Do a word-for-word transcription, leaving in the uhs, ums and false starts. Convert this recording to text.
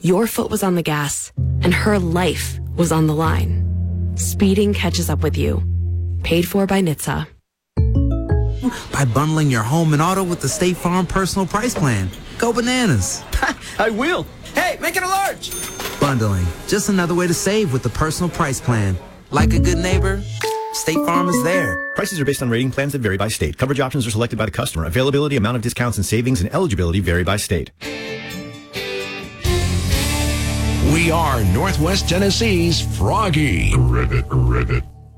Your foot was on the gas, and her life was on the line. Speeding catches up with you. Paid for by N H T S A. By bundling your home and auto with the State Farm Personal Price Plan. Go bananas. I will. Hey, make it a large. Bundling. Just another way to save with the Personal Price Plan. Like a good neighbor, State Farm is there. Prices are based on rating plans that vary by state. Coverage options are selected by the customer. Availability, amount of discounts and savings, and eligibility vary by state. We are Northwest Tennessee's Froggy. Ribbit, ribbit.